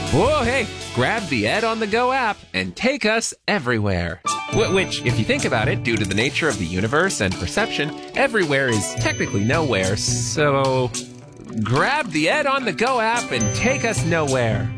Whoa, hey, grab the Ed on the Go app and take us everywhere. Which, if you think about it, due to the nature of the universe and perception, everywhere is technically nowhere, so grab the Ed on the Go app and take us nowhere.